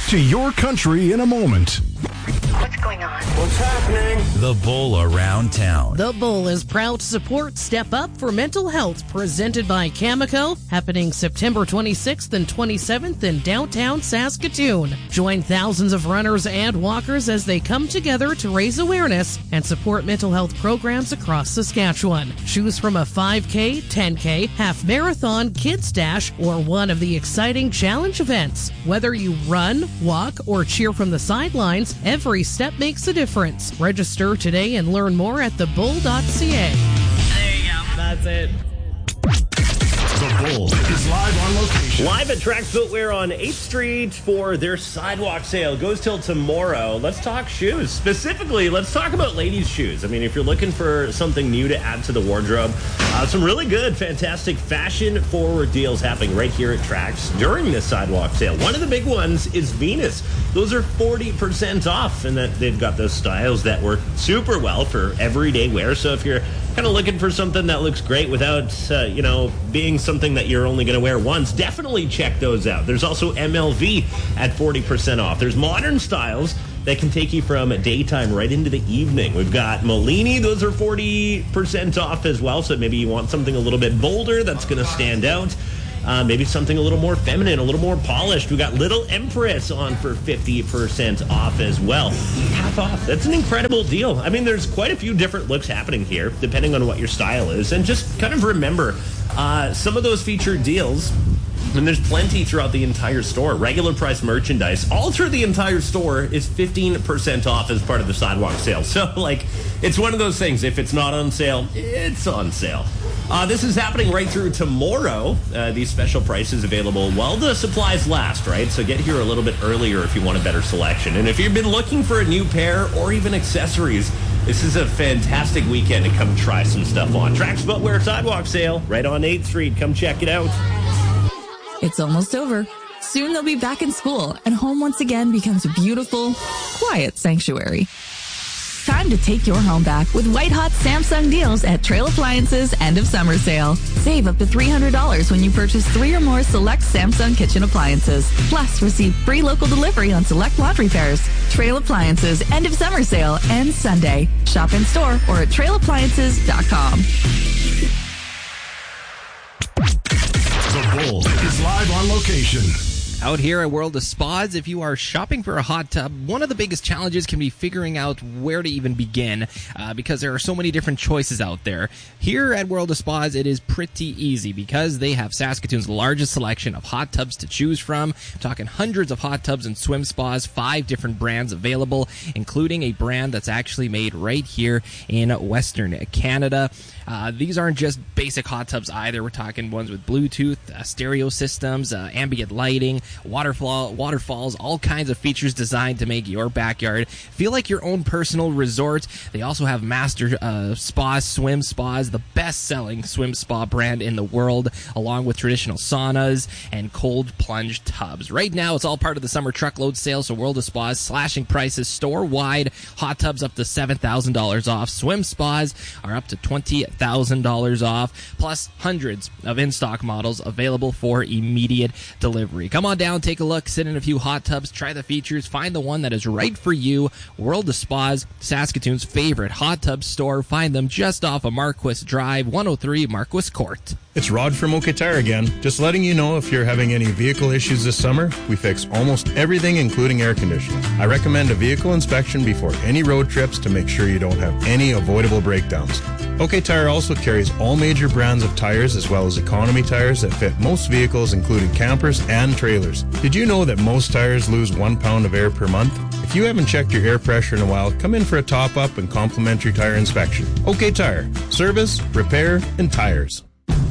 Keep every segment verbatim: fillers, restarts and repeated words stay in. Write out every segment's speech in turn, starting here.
to your country in a moment. What's going on? What's happening? The Bull Around Town. The Bull is proud to support Step Up for Mental Health, presented by Cameco, happening September twenty-sixth and twenty-seventh in downtown Saskatoon. Join thousands of runners and walkers as they come together to raise awareness and support mental health programs across Saskatchewan. Choose from a five K, ten K, half marathon, kids dash, or one of the exciting challenge events. Whether you run, walk, or cheer from the sidelines, every step makes a difference. Register today and learn more at the bull dot c a. There you go. That's it. The Bull is live on location. Live at Tracks Footwear on eighth Street for their sidewalk sale. Goes till tomorrow. Let's talk shoes. Specifically, let's talk about ladies' shoes. I mean, if you're looking for something new to add to the wardrobe, uh, some really good, fantastic fashion-forward deals happening right here at Tracks during this sidewalk sale. One of the big ones is Venus. Those are forty percent off, and that they've got those styles that work super well for everyday wear. So if you're kind of looking for something that looks great without, uh, you know, being something that you're only going to wear once, definitely check those out. There's also M L V at forty percent off. There's modern styles that can take you from daytime right into the evening. We've got Molini. Those are forty percent off as well. So maybe you want something a little bit bolder that's going to stand out. Uh, maybe something a little more feminine, a little more polished. We got Little Empress on for fifty percent off as well. Half off. That's an incredible deal. I mean, there's quite a few different looks happening here, depending on what your style is. And just kind of remember, uh, some of those featured deals, and there's plenty throughout the entire store. Regular price merchandise all through the entire store is fifteen percent off as part of the sidewalk sale. So, like, it's one of those things. If it's not on sale, it's on sale. Uh, this is happening right through tomorrow. Uh, these special prices available while the supplies last, right? So get here a little bit earlier if you want a better selection. And if you've been looking for a new pair or even accessories, this is a fantastic weekend to come try some stuff on. Tracks Footwear Sidewalk Sale right on eighth Street. Come check it out. It's almost over. Soon they'll be back in school, and home once again becomes a beautiful, quiet sanctuary. Time to take your home back with white-hot Samsung deals at Trail Appliances End of Summer Sale. Save up to three hundred dollars when you purchase three or more select Samsung kitchen appliances. Plus, receive free local delivery on select laundry pairs. Trail Appliances End of Summer Sale ends Sunday. Shop in store or at trail appliances dot com. The Bull is live on location. Out here at World of Spas, if you are shopping for a hot tub, one of the biggest challenges can be figuring out where to even begin uh, because there are so many different choices out there. Here at World of Spas, it is pretty easy because they have Saskatoon's largest selection of hot tubs to choose from. I'm talking hundreds of hot tubs and swim spas, five different brands available, including a brand that's actually made right here in Western Canada. Uh, these aren't just basic hot tubs either. We're talking ones with Bluetooth, uh, stereo systems, uh, ambient lighting, waterfall, waterfalls, all kinds of features designed to make your backyard feel like your own personal resort. They also have master uh, spas, swim spas, the best-selling swim spa brand in the world, along with traditional saunas and cold plunge tubs. Right now, it's all part of the summer truckload sale, so World of Spas slashing prices store-wide. Hot tubs up to seven thousand dollars off. Swim spas are up to twenty thousand dollars off, plus hundreds of in-stock models available for immediate delivery. Come on down, take a look, sit in a few hot tubs, try the features, find the one that is right for you. World of Spas, Saskatoon's favorite hot tub store. Find them just off of Marquis Drive, one oh three Marquis Court. It's Rod from OK Tire again. Just letting you know if you're having any vehicle issues this summer, we fix almost everything, including air conditioning. I recommend a vehicle inspection before any road trips to make sure you don't have any avoidable breakdowns. OK Tire also carries all major brands of tires as well as economy tires that fit most vehicles, including campers and trailers. Did you know that most tires lose one pound of air per month? If you haven't checked your air pressure in a while, come in for a top-up and complimentary tire inspection. OK Tire. Service, repair, and tires.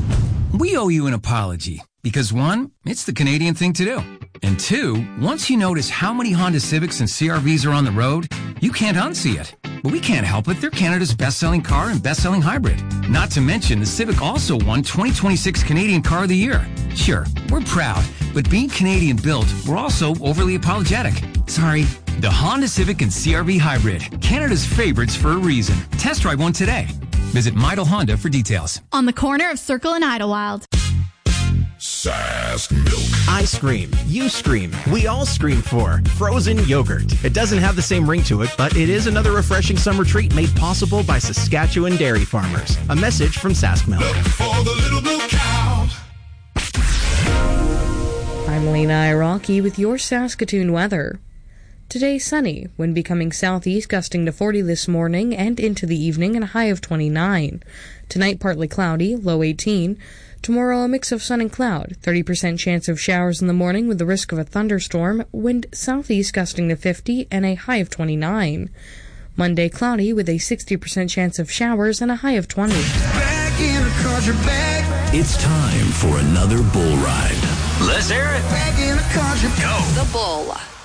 We owe you an apology because, one, it's the Canadian thing to do. And two, once you notice how many Honda Civics and C R Vs are on the road, you can't unsee it. But we can't help it. They're Canada's best-selling car and best-selling hybrid. Not to mention, the Civic also won twenty twenty-six Canadian Car of the Year. Sure, we're proud, but being Canadian-built, we're also overly apologetic. Sorry. The Honda Civic and C R V Hybrid, Canada's favorites for a reason. Test drive one today. Visit Midel Honda for details. On the corner of Circle and Idlewild. So Sask Milk. I scream. You scream. We all scream for frozen yogurt. It doesn't have the same ring to it, but it is another refreshing summer treat made possible by Saskatchewan dairy farmers. A message from Sask Milk. Milk for the little blue cow. I'm Lena Iraqi with your Saskatoon weather. Today sunny, wind becoming southeast gusting to forty this morning and into the evening and a high of twenty-nine. Tonight partly cloudy, low eighteen. Tomorrow a mix of sun and cloud, thirty percent chance of showers in the morning with the risk of a thunderstorm, wind southeast gusting to fifty and a high of twenty-nine. Monday cloudy with a sixty percent chance of showers and a high of twenty. Back in a country bag. It's time for another bull ride. Let's hear it. Back in a country. Go. The Bull.